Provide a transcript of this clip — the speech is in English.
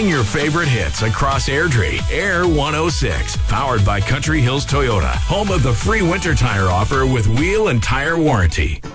Playing your favorite hits across Airdrie. Air 106. Powered by Country Hills Toyota. Home of the free winter tire offer with wheel and tire warranty.